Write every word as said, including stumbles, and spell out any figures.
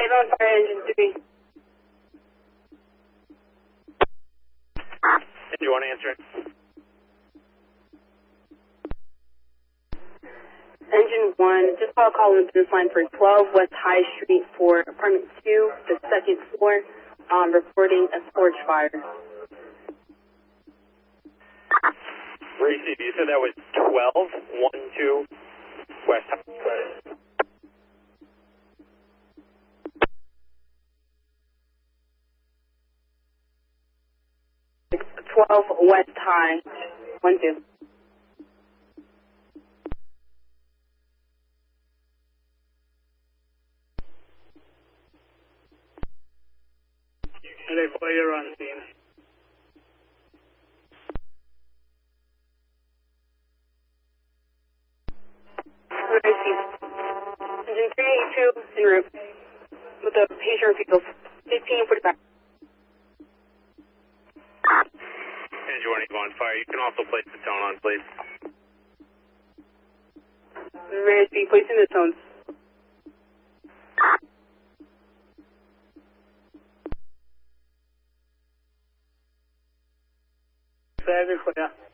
Five on fire, engine three. Engine one answering. Engine one, just call call in business line for twelve West High Street for apartment two, the second floor, um, reporting a forge fire. Receive, you said that was twelve, one, two, West High Street. twelve West High, one, two. And a fire on scene. Receive. Engine three eighty-two en route with the patient refusal fifteen forty-five. Engine one, on fire. You can also place the tone on, please. Receive, placing the tones. Service for ya.